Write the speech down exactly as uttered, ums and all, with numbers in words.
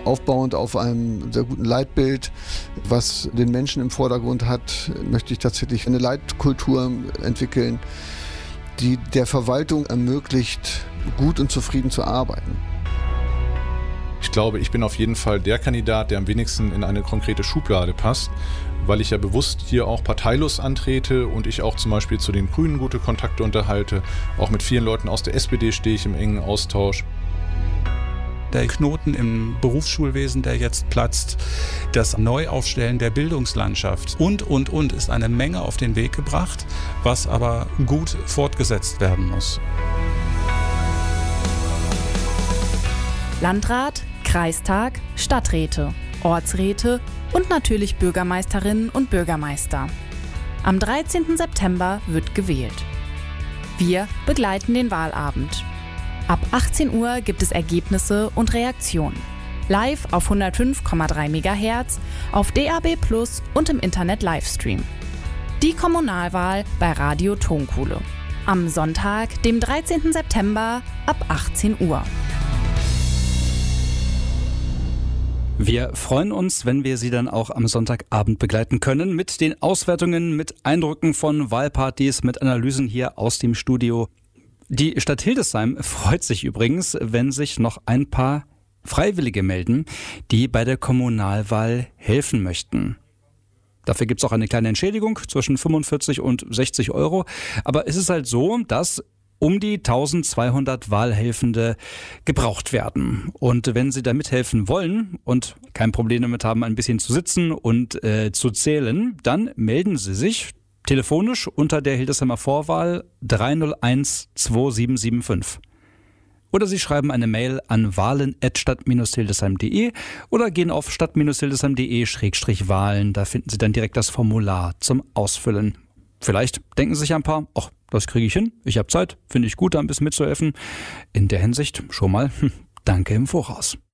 Aufbauend auf einem sehr guten Leitbild, was den Menschen im Vordergrund hat, möchte ich tatsächlich eine Leitkultur entwickeln, die der Verwaltung ermöglicht, gut und zufrieden zu arbeiten. Ich glaube, ich bin auf jeden Fall der Kandidat, der am wenigsten in eine konkrete Schublade passt, weil ich ja bewusst hier auch parteilos antrete und ich auch zum Beispiel zu den Grünen gute Kontakte unterhalte. Auch mit vielen Leuten aus der S P D stehe ich im engen Austausch. Der Knoten im Berufsschulwesen, der jetzt platzt, das Neuaufstellen der Bildungslandschaft und, und, und ist eine Menge auf den Weg gebracht, was aber gut fortgesetzt werden muss. Landrat, Kreistag, Stadträte, Ortsräte und natürlich Bürgermeisterinnen und Bürgermeister. Am dreizehnten September wird gewählt. Wir begleiten den Wahlabend. Ab achtzehn Uhr gibt es Ergebnisse und Reaktionen. Live auf hundertfünf Komma drei Megahertz, auf D A B plus und im Internet Livestream. Die Kommunalwahl bei Radio Tonkuhle. Am Sonntag, dem dreizehnten September ab achtzehn Uhr. Wir freuen uns, wenn wir Sie dann auch am Sonntagabend begleiten können mit den Auswertungen, mit Eindrücken von Wahlpartys, mit Analysen hier aus dem Studio. Die Stadt Hildesheim freut sich übrigens, wenn sich noch ein paar Freiwillige melden, die bei der Kommunalwahl helfen möchten. Dafür gibt es auch eine kleine Entschädigung zwischen fünfundvierzig und sechzig Euro. Aber es ist halt so, dass um die eintausendzweihundert Wahlhelfende gebraucht werden. Und wenn Sie da mithelfen wollen und kein Problem damit haben, ein bisschen zu sitzen und äh, zu zählen, dann melden Sie sich telefonisch unter der Hildesheimer Vorwahl drei null eins zwei sieben sieben fünf. Oder Sie schreiben eine Mail an wahlen at stadt Bindestrich hildesheim punkt de oder gehen auf stadt Bindestrich hildesheim punkt de Schrägstrich Wahlen. Da finden Sie dann direkt das Formular zum Ausfüllen. Vielleicht denken sich ein paar, ach, das kriege ich hin, ich habe Zeit, finde ich gut, da ein bisschen mitzuhelfen. In der Hinsicht schon mal, danke im Voraus.